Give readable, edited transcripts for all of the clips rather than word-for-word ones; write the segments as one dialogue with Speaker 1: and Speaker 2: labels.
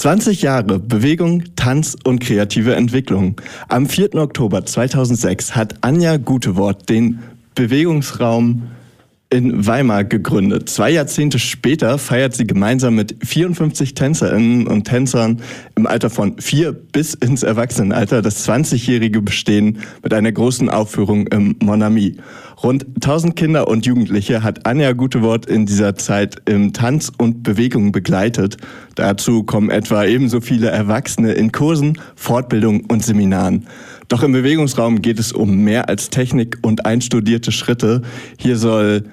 Speaker 1: 20 Jahre Bewegung, Tanz und kreative Entwicklung. Am 4. Oktober 2006 hat Anja Gutewort den Bewegungsraum in Weimar gegründet. 2 Jahrzehnte später feiert sie gemeinsam mit 54 Tänzerinnen und Tänzern im Alter von 4 bis ins Erwachsenenalter das 20-jährige Bestehen mit einer großen Aufführung im Mon Ami. Rund 1000 Kinder und Jugendliche hat Anja Gutewort in dieser Zeit im Tanz und Bewegung begleitet. Dazu kommen etwa ebenso viele Erwachsene in Kursen, Fortbildungen und Seminaren. Doch im Bewegungsraum geht es um mehr als Technik und einstudierte Schritte. Hier soll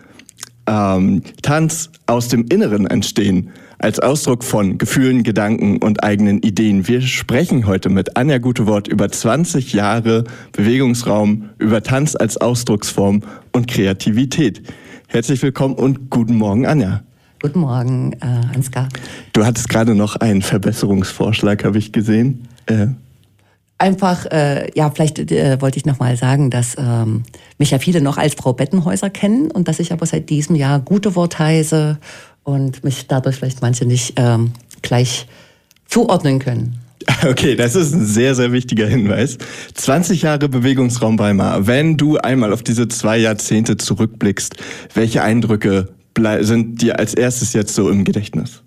Speaker 1: Tanz aus dem Inneren entstehen, als Ausdruck von Gefühlen, Gedanken und eigenen Ideen. Wir sprechen heute mit Anja Gutewort über 20 Jahre Bewegungsraum, über Tanz als Ausdrucksform und Kreativität. Herzlich willkommen und guten Morgen, Anja.
Speaker 2: Guten Morgen, Ansgar.
Speaker 1: Du hattest gerade noch einen Verbesserungsvorschlag, habe ich gesehen.
Speaker 2: Einfach, vielleicht wollte ich noch mal sagen, dass mich ja viele noch als Frau Bettenhäuser kennen und dass ich aber seit diesem Jahr Gutewort heiße und mich dadurch vielleicht manche nicht gleich zuordnen können.
Speaker 1: Okay, das ist ein sehr, sehr wichtiger Hinweis. 20 Jahre Bewegungsraum Weimar. Wenn du einmal auf diese 2 Jahrzehnte zurückblickst, welche Eindrücke sind dir als erstes jetzt so im Gedächtnis?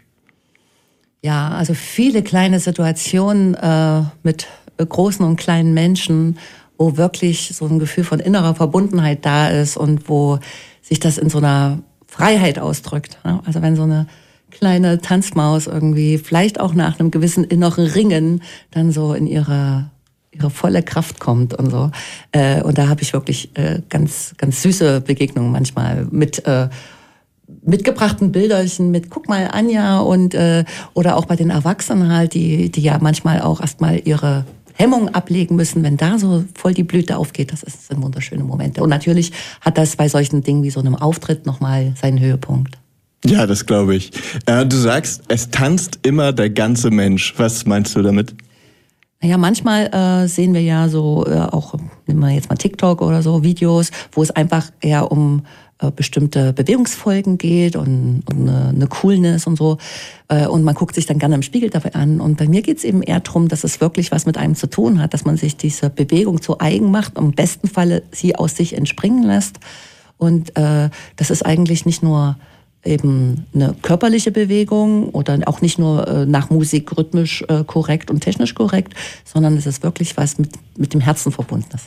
Speaker 2: Ja, also viele kleine Situationen mit großen und kleinen Menschen, wo wirklich so ein Gefühl von innerer Verbundenheit da ist und wo sich das in so einer Freiheit ausdrückt. Also wenn so eine kleine Tanzmaus irgendwie vielleicht auch nach einem gewissen inneren Ringen dann so in ihre volle Kraft kommt und so. Und da habe ich wirklich ganz, ganz süße Begegnungen manchmal mit mitgebrachten Bilderchen mit, guck mal, Anja und oder auch bei den Erwachsenen halt, die ja manchmal auch erstmal ihre Hemmung ablegen müssen, wenn da so voll die Blüte aufgeht. Das sind wunderschöne Momente. Und natürlich hat das bei solchen Dingen wie so einem Auftritt nochmal seinen Höhepunkt.
Speaker 1: Ja, das glaube ich. Du sagst, es tanzt immer der ganze Mensch. Was meinst du damit?
Speaker 2: Naja, manchmal sehen wir ja so, auch nehmen wir jetzt mal TikTok oder so, Videos, wo es einfach eher um bestimmte Bewegungsfolgen geht und eine Coolness und so. Und man guckt sich dann gerne im Spiegel dabei an. Und bei mir geht es eben eher darum, dass es wirklich was mit einem zu tun hat, dass man sich diese Bewegung zu eigen macht, im besten Falle sie aus sich entspringen lässt. Und das ist eigentlich nicht nur eben eine körperliche Bewegung oder auch nicht nur nach Musik rhythmisch korrekt und technisch korrekt, sondern es ist wirklich was mit dem Herzen Verbundenes.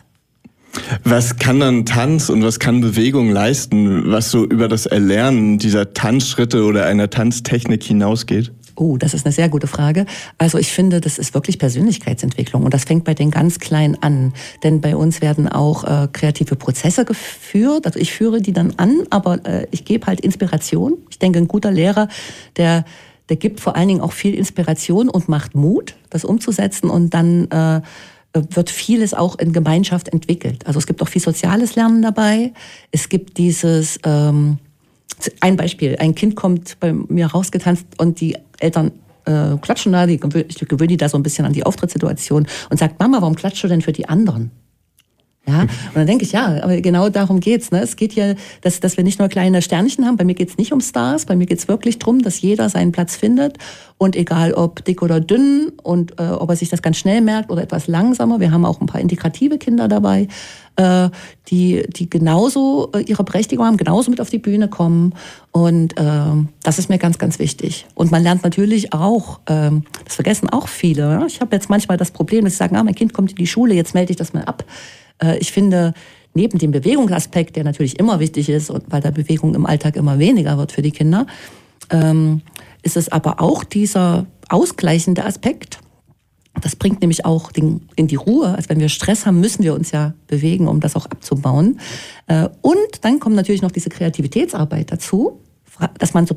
Speaker 1: Was kann dann Tanz und was kann Bewegung leisten, was so über das Erlernen dieser Tanzschritte oder einer Tanztechnik hinausgeht?
Speaker 2: Oh, das ist eine sehr gute Frage. Also ich finde, das ist wirklich Persönlichkeitsentwicklung und das fängt bei den ganz Kleinen an. Denn bei uns werden auch kreative Prozesse geführt. Also ich führe die dann an, aber ich gebe halt Inspiration. Ich denke, ein guter Lehrer, der gibt vor allen Dingen auch viel Inspiration und macht Mut, das umzusetzen und dann wird vieles auch in Gemeinschaft entwickelt. Also es gibt auch viel soziales Lernen dabei. Es gibt dieses, ein Beispiel, ein Kind kommt bei mir rausgetanzt und die Eltern klatschen da, ich gewöhne die da so ein bisschen an die Auftrittssituation und sagt, Mama, warum klatschst du denn für die anderen? Ja, und dann denke ich, ja, aber genau darum geht's. Ne? Es geht ja, dass wir nicht nur kleine Sternchen haben. Bei mir geht's nicht um Stars. Bei mir geht's wirklich drum, dass jeder seinen Platz findet. Und egal ob dick oder dünn und ob er sich das ganz schnell merkt oder etwas langsamer. Wir haben auch ein paar integrative Kinder dabei, die genauso ihre Berechtigung haben, genauso mit auf die Bühne kommen. Und das ist mir ganz, ganz wichtig. Und man lernt natürlich auch, das vergessen auch viele. Ja? Ich habe jetzt manchmal das Problem, dass sie sagen, mein Kind kommt in die Schule, jetzt melde ich das mal ab. Ich finde, neben dem Bewegungsaspekt, der natürlich immer wichtig ist, und weil der Bewegung im Alltag immer weniger wird für die Kinder, ist es aber auch dieser ausgleichende Aspekt. Das bringt nämlich auch in die Ruhe. Also wenn wir Stress haben, müssen wir uns ja bewegen, um das auch abzubauen. Und dann kommt natürlich noch diese Kreativitätsarbeit dazu, dass man so